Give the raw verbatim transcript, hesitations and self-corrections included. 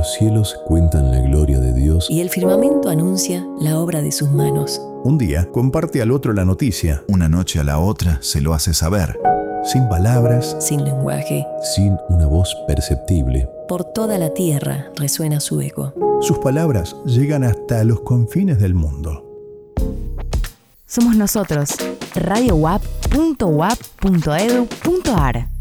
Los cielos cuentan la gloria de Dios y el firmamento anuncia la obra de sus manos. Un día comparte al otro la noticia. Una noche a la otra se lo hace saber. Sin palabras, sin lenguaje, sin una voz perceptible. Por toda la tierra resuena su eco. Sus palabras llegan hasta los confines del mundo. Somos nosotros, radio u a p punto u a p punto e d u punto a r.